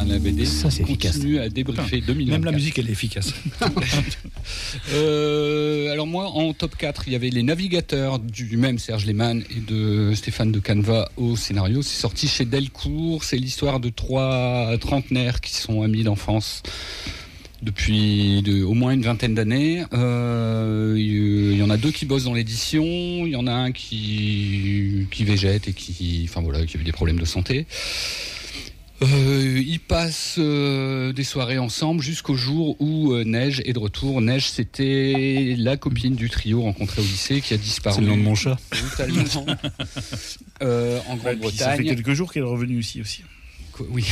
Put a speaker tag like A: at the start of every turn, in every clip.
A: à la BD.
B: Ça, c'est
A: continue à débriefer 2024.
C: Même la musique, elle est efficace.
A: Alors moi, en top 4, il y avait Les Navigateurs du même Serge Lehmann et de Stéphane de Caneva au scénario. C'est sorti chez Delcourt. C'est l'histoire de 3 trentenaires qui sont amis d'enfance depuis au moins une vingtaine d'années. Il y en a 2 qui bossent dans l'édition. Il y en a un qui végète et qui a eu des problèmes de santé. Ils passent des soirées ensemble jusqu'au jour où Neige est de retour. Neige, c'était la copine du trio rencontré au lycée qui a disparu.
C: C'est le nom de mon chat.
A: Brutalement. En Grande-Bretagne.
C: Ça fait quelques jours qu'elle est revenue ici aussi.
A: Oui.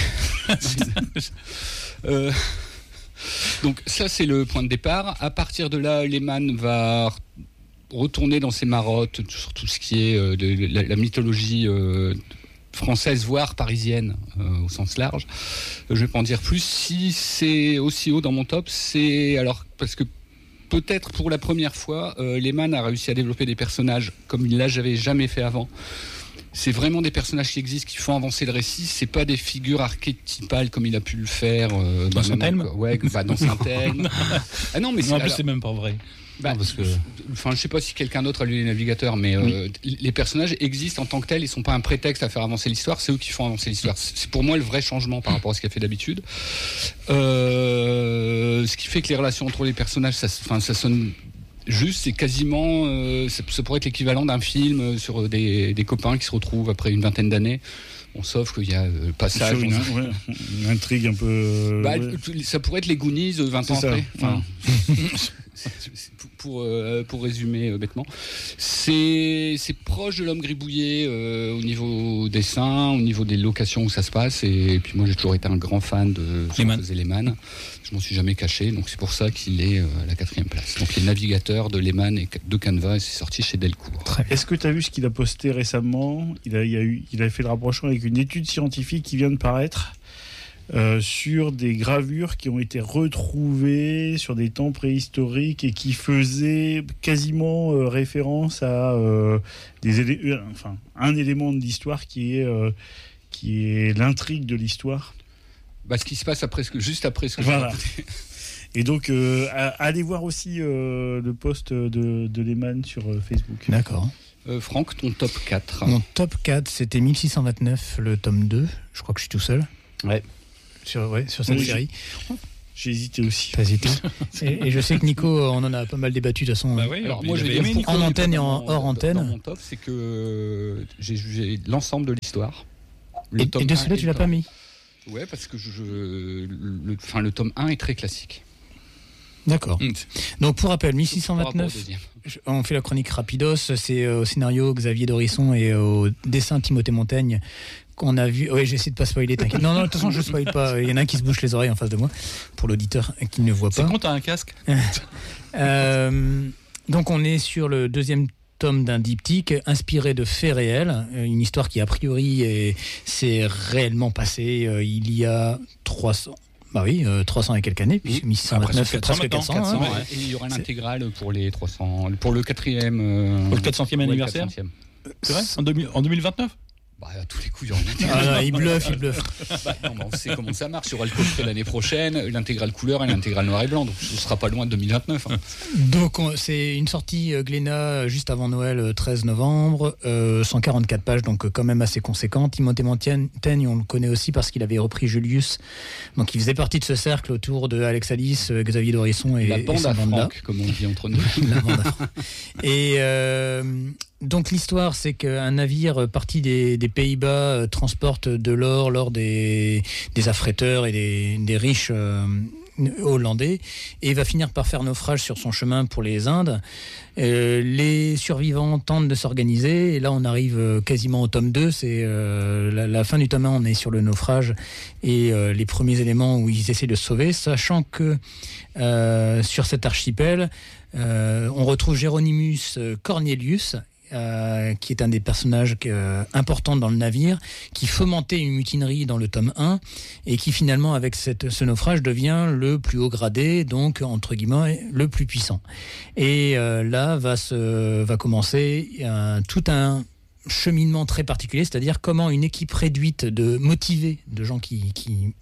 A: Donc ça, c'est le point de départ. À partir de là, Lehmann va retourner dans ses marottes sur tout ce qui est de la mythologie française, voire parisienne au sens large. Je ne vais pas en dire plus. Si c'est aussi haut dans mon top, c'est alors parce que peut-être pour la première fois, Lehmann a réussi à développer des personnages comme il ne l'avait jamais fait avant. C'est vraiment des personnages qui existent, qui font avancer le récit. C'est pas des figures archétypales comme il a pu le faire
C: dans Saint-Elme.
A: Dans Saint-Elme. Ah non, mais
C: c'est même pas vrai.
A: Parce que... je sais pas si quelqu'un d'autre a lu Les Navigateurs, mais les personnages existent en tant que tels. Ils sont pas un prétexte à faire avancer l'histoire. C'est eux qui font avancer l'histoire. C'est pour moi le vrai changement par rapport à ce qu'il a fait d'habitude. Ce qui fait que les relations entre les personnages, ça sonne juste, c'est quasiment ça pourrait être l'équivalent d'un film sur des copains qui se retrouvent après une vingtaine d'années. Bon, sauf qu'il y a le passage
C: sur une intrigue un peu
A: ça pourrait être les Goonies 20 ans après. Pour résumer bêtement, c'est proche de L'Homme gribouillé au niveau dessin, au niveau des locations où ça se passe, et puis moi j'ai toujours été un grand fan de ce que faisait Lehmann. Je m'en suis jamais caché, donc c'est pour ça qu'il est à la 4e place. Donc Les Navigateurs de Lehmann et de Caneva, et c'est sorti chez Delcourt.
C: Est-ce que tu as vu ce qu'il a posté récemment? Il a fait le rapprochement avec une étude scientifique qui vient de paraître sur des gravures qui ont été retrouvées sur des temps préhistoriques et qui faisaient quasiment référence à un élément de l'histoire qui est l'intrigue de l'histoire.
A: Ce qui se passe juste après ce que j'ai raconté.
C: Et donc, allez voir aussi le post de Lehmann sur Facebook.
B: D'accord.
A: Franck, ton top 4.
B: Mon top 4, c'était 1629, le tome 2. Je crois que je suis tout seul.
A: Ouais.
B: Sur cette série.
C: J'ai hésité aussi.
B: T'as hésité. et je sais que Nico, on en a pas mal débattu de toute façon.
A: Alors moi, je vais dire
B: en antenne et hors antenne.
A: Dans mon top, c'est que j'ai jugé l'ensemble de l'histoire.
B: Et de celui-là, tu l'as pas mis?
A: Ouais, parce que le tome 1 est très classique.
B: D'accord. Donc pour rappel, 1629, on fait la chronique rapidos, c'est au scénario Xavier Dorisson et au dessin Timothée Montaigne qu'on a vu. Oui, j'essaie de pas spoiler, t'inquiète. Non, de toute façon je spoil pas, il y en a un qui se bouche les oreilles en face de moi, pour l'auditeur qui ne voit pas.
C: C'est quand t'as un casque.
B: Donc on est sur le 2e tome d'un diptyque inspiré de faits réels, une histoire qui a priori s'est réellement passée il y a 300 et quelques années, puisque 1629, presque 400.
A: Et il y aura l'intégrale pour les 300, pour le 4e...
C: Pour le 400e anniversaire. C'est vrai, en 2029 ?
A: À tous les coups, il y aura une intégrale.
B: Il bluffe.
A: On sait comment ça marche. Il y aura le coffret l'année prochaine, l'intégrale couleur et l'intégrale noir et blanc. Donc ce ne sera pas loin de 2029.
B: Donc c'est une sortie Glénat juste avant Noël, 13 novembre, 144 pages, donc quand même assez conséquent. Timothée Montaigne, on le connaît aussi parce qu'il avait repris Julius. Donc il faisait partie de ce cercle autour de Alex Alice, Xavier Dorisson et
A: la bande à Franck, comme on dit entre nous.
B: La bande à Franck. Et donc l'histoire, c'est qu'un navire parti des Pays-Bas transporte de l'or des affréteurs et des riches hollandais, et va finir par faire naufrage sur son chemin pour les Indes. Les survivants tentent de s'organiser, et là on arrive quasiment au tome 2, c'est la fin du tome 1, on est sur le naufrage et les premiers éléments où ils essaient de se sauver, sachant que sur cet archipel on retrouve Géronymus Cornelius, qui est un des personnages importants dans le navire, qui fomentait une mutinerie dans le tome 1 et qui finalement avec ce naufrage devient le plus haut gradé, donc entre guillemets le plus puissant. Et là va commencer tout un cheminement très particulier, c'est-à-dire comment une équipe réduite motivée de gens qui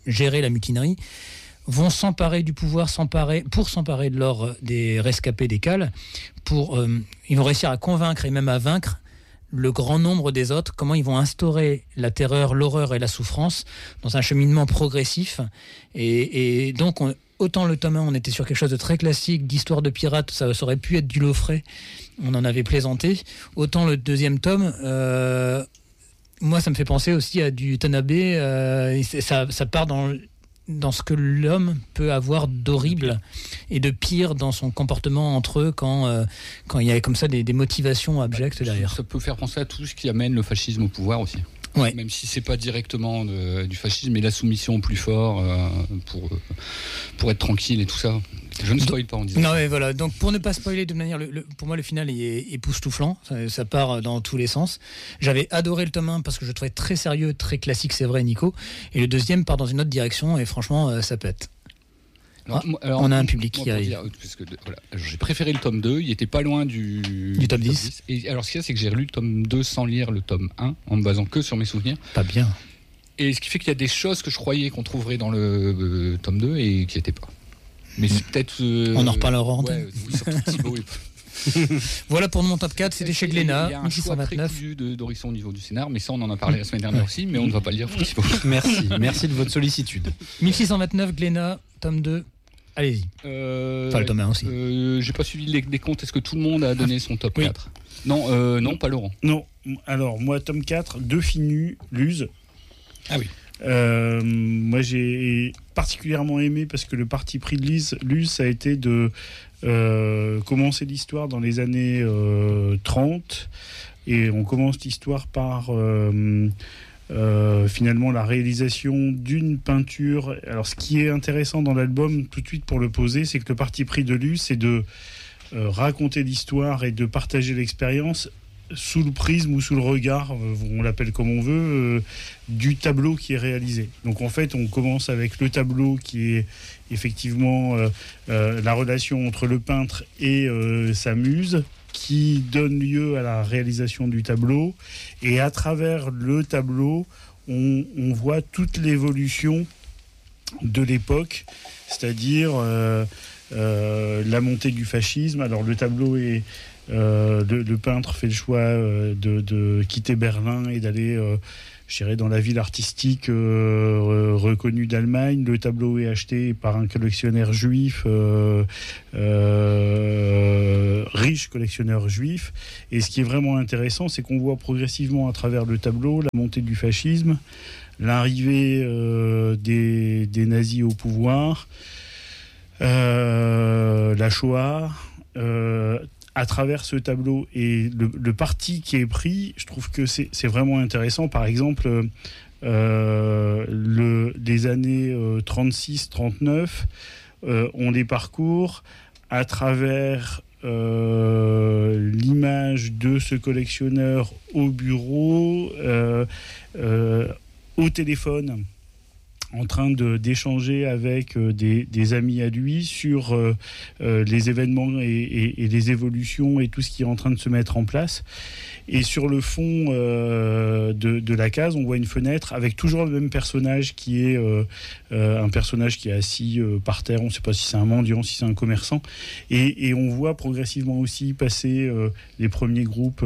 B: gérer la mutinerie, vont s'emparer du pouvoir, pour s'emparer de l'or des rescapés des cales. Ils vont réussir à convaincre et même à vaincre le grand nombre des autres, comment ils vont instaurer la terreur, l'horreur et la souffrance dans un cheminement progressif. Et donc, autant le tome 1, on était sur quelque chose de très classique, d'histoire de pirates, ça aurait pu être du Lofray, on en avait plaisanté. Autant le deuxième tome, moi ça me fait penser aussi à du Tanabe, ça part dans ce que l'homme peut avoir d'horrible et de pire dans son comportement entre eux quand il y a comme ça des motivations abjectes derrière.
A: Ça peut faire penser à tout ce qui amène le fascisme au pouvoir aussi.
B: Ouais.
A: Même si c'est pas directement du fascisme, mais la soumission au plus fort pour être tranquille et tout ça. Je ne spoil pas en disant.
B: Non mais voilà, donc pour ne pas spoiler de manière, pour moi le final est époustouflant, ça part dans tous les sens. J'avais adoré le tome 1 parce que je le trouvais très sérieux, très classique, c'est vrai Nico, et le deuxième part dans une autre direction et franchement ça pète. Alors, on a un public qui arrive.
A: J'ai préféré le tome 2, il était pas loin du
B: tome 10.
A: Et alors ce qu'il y a, c'est que j'ai relu le tome 2 sans lire le tome 1, en me basant que sur mes souvenirs.
B: Pas bien.
A: Et ce qui fait qu'il y a des choses que je croyais qu'on trouverait dans le tome 2 et qui n'étaient pas. Mais c'est peut-être...
B: on en reparlera en
A: oui, surtout Thibaut.
B: Voilà pour mon top 4, c'était chez Glénat,
A: il y a un choix très cousu d'Horizon au niveau du scénar, mais ça on en a parlé la semaine dernière aussi, mais on ne va pas le dire pour Thibaut.
D: Merci de votre sollicitude.
B: 1629, Glénat, tome 2, allez-y. Enfin le tome 1 aussi.
A: J'ai pas suivi les comptes, est-ce que tout le monde a donné son top 4 ? Non, pas Laurent.
C: Non, alors moi tome 4, 2 finus, Luz.
A: Ah oui.
C: Moi j'ai particulièrement aimé parce que le parti pris de Luz ça a été de commencer l'histoire dans les années 30 et on commence l'histoire par finalement la réalisation d'une peinture. Alors ce qui est intéressant dans l'album tout de suite pour le poser, c'est que le parti pris de Luz c'est de raconter l'histoire et de partager l'expérience sous le prisme ou sous le regard, on l'appelle comme on veut, du tableau qui est réalisé. Donc en fait, on commence avec le tableau qui est effectivement la relation entre le peintre et sa muse, qui donne lieu à la réalisation du tableau. Et à travers le tableau, on voit toute l'évolution de l'époque, c'est-à-dire la montée du fascisme. Alors le tableau est... le peintre fait le choix de quitter Berlin et d'aller, je dirais, dans la ville artistique reconnue d'Allemagne. Le tableau est acheté par un collectionneur juif, riche collectionneur juif. Et ce qui est vraiment intéressant, c'est qu'on voit progressivement à travers le tableau la montée du fascisme, l'arrivée des nazis au pouvoir, la Shoah, à travers ce tableau. Et le parti qui est pris, je trouve que c'est vraiment intéressant. Par exemple, les années 36-39, on les parcourt à travers l'image de ce collectionneur au bureau, au téléphone, en train d'échanger avec des amis à lui sur les événements et les évolutions et tout ce qui est en train de se mettre en place. Et sur le fond de la case, on voit une fenêtre avec toujours le même personnage qui est un personnage qui est assis par terre. On ne sait pas si c'est un mendiant, si c'est un commerçant. Et on voit progressivement aussi passer les premiers groupes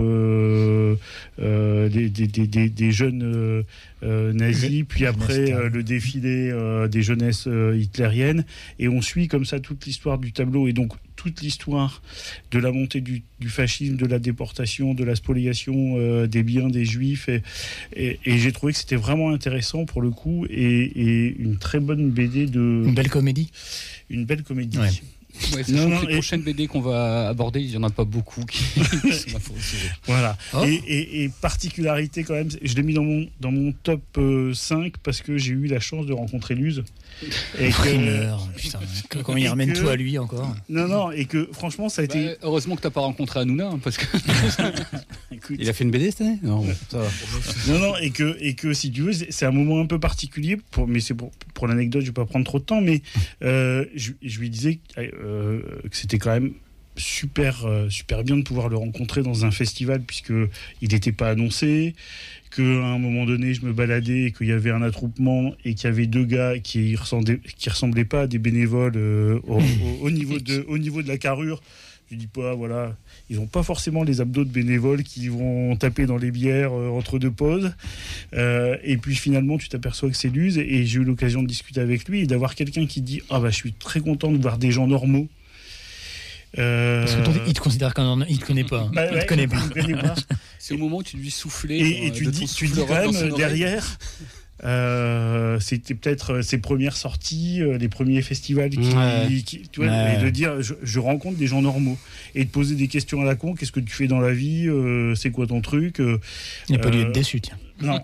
C: des jeunes nazis, puis après le défilé des jeunesses hitlériennes, et on suit comme ça toute l'histoire du tableau et donc toute l'histoire de la montée du fascisme, de la déportation, de la spoliation des biens des juifs, et j'ai trouvé que c'était vraiment intéressant pour le coup, et une très bonne BD une belle comédie.
B: Ouais.
A: Ouais, les prochaines BD qu'on va aborder, il n'y en a pas beaucoup qui sont
C: voilà. Oh. Et particularité quand même, je l'ai mis dans mon top 5 parce que j'ai eu la chance de rencontrer Luz.
B: Et putain, comment il ramène tout à lui encore.
C: Non, et que franchement ça a été...
A: Heureusement que tu n'as pas rencontré Hanouna, hein, parce que...
D: Écoute, il a fait une BD cette année ? Non, ça va.
C: Non, et que si tu veux, c'est un moment un peu particulier, mais c'est pour l'anecdote, je ne vais pas prendre trop de temps, mais je lui disais que c'était quand même super bien de pouvoir le rencontrer dans un festival, puisqu'il n'était pas annoncé, qu'à un moment donné, je me baladais et qu'il y avait un attroupement et qu'il y avait 2 gars qui ressemblaient pas à des bénévoles au niveau de la carrure. Je dis pas, voilà, ils n'ont pas forcément les abdos de bénévoles qui vont taper dans les bières entre 2 pauses. Et puis finalement, tu t'aperçois que c'est l'use. Et j'ai eu l'occasion de discuter avec lui et d'avoir quelqu'un qui dit je suis très content de voir des gens normaux.
B: Parce que il te considère il te connaît pas. Il te connaît pas.
A: C'est au moment où tu lui soufflais.
C: Et tu dis quand même derrière. C'était peut-être ses premières sorties, les premiers festivals tu vois, et de dire je rencontre des gens normaux et de poser des questions à la con. Qu'est-ce que tu fais dans la vie, c'est quoi ton truc,
B: il n'y a pas lieu d'être déçu, tiens.
C: Non.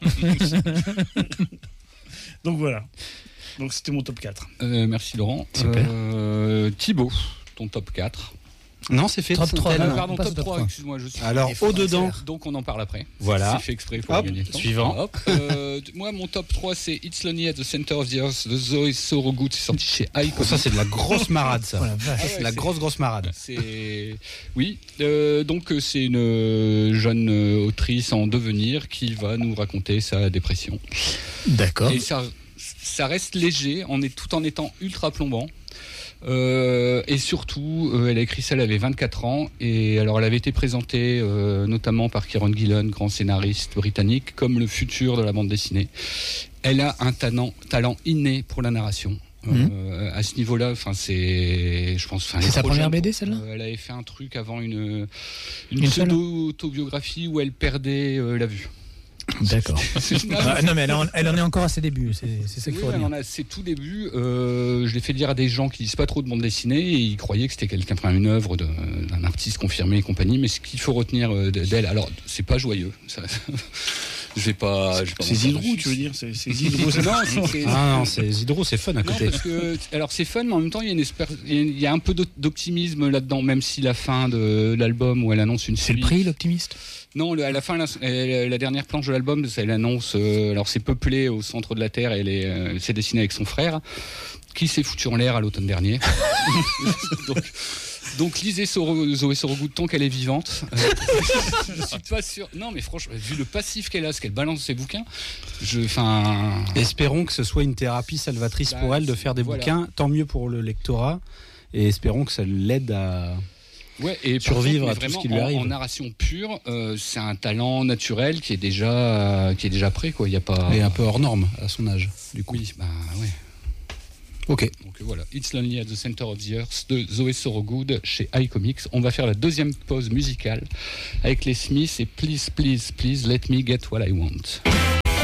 C: Donc voilà, donc c'était mon top 4.
A: Merci Laurent.
B: Super.
A: Thibaut, ton top 4.
D: Non, c'est fait.
B: Top 3.
A: Pardon, top 3, excuse-moi.
D: Alors, au-dedans.
A: Donc, on en parle après.
D: Voilà.
A: C'est fait exprès pour gagner le temps.
D: Suivant.
A: Hop. Moi, mon top 3, c'est It's Lonely at the Center of the Earth de Zoé Sorogood. C'est sorti chez Icon.
D: Ça, c'est de la grosse marade, ça.
B: Oh la vache.
D: C'est la grosse marade.
A: Oui. Donc, c'est une jeune autrice en devenir qui va nous raconter sa dépression.
B: D'accord.
A: Et ça reste léger, tout en étant ultra plombant. Et surtout, elle a écrit ça, elle avait 24 ans, et alors elle avait été présentée notamment par Kieron Gillen, grand scénariste britannique, comme le futur de la bande dessinée. Elle a un talent inné pour la narration. À ce niveau-là, c'est
B: sa première BD, celle-là.
A: Elle avait fait un truc avant une pseudo-autobiographie où elle perdait la vue.
B: D'accord. Non, mais elle en est encore à ses débuts. C'est ça qu'il faut dire.
A: C'est tout début. Je l'ai fait lire à des gens qui lisent pas trop de bande dessinée et ils croyaient que c'était une œuvre d'un artiste confirmé et compagnie. Mais ce qu'il faut retenir d'elle, alors c'est pas joyeux. Je vais pas
C: c'est Zidrou, tu veux dire? C'est Zidrou.
D: Non, c'est Zidrou, c'est fun à côté.
A: Non, parce que, alors c'est fun, mais en même temps, il y a un peu d'optimisme là-dedans, même si la fin de l'album où elle annonce une
B: série. C'est le prix, l'optimiste?
A: Non, à la fin, la dernière planche de l'album, elle annonce. Alors c'est peuplé au centre de la Terre et elle s'est dessinée avec son frère, qui s'est foutu en l'air à l'automne dernier. Donc lisez Zoé Sorogood tant qu'elle est vivante. Je suis pas sûr. Non, mais franchement, vu le passif qu'elle a, ce qu'elle balance ses bouquins,
D: espérons que ce soit une thérapie salvatrice pour elle de faire des bouquins. Tant mieux pour le lectorat, et espérons que ça l'aide à survivre à tout ce qui lui arrive.
A: En narration pure, c'est un talent naturel qui est déjà prêt, quoi. Il y a pas.
D: Et un peu hors norme à son âge. Du coup.
A: Oui, ouais.
D: Ok.
A: Donc voilà, It's Lonely at the Center of the Earth de Zoé Sorogood chez iComics. On va faire la deuxième pause musicale avec les Smiths et Please, Please, Please Let Me Get What I Want.